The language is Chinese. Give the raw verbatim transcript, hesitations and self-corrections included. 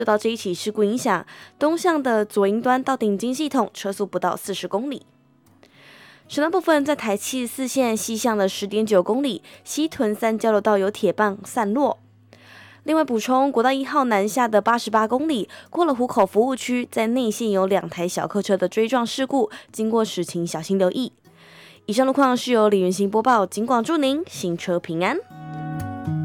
受到这一起事故影响，东向的左营端到顶金系统车速不到四十公里。省道部分，在台七十四线西向的 十点九公里，西屯三交流道有铁棒散落。另外补充，国道一号南下的八十八公里，过了湖口服务区，在内线有两台小客车的追撞事故，经过时请小心留意。以上路况是由李元行播报，警广祝您行车平安。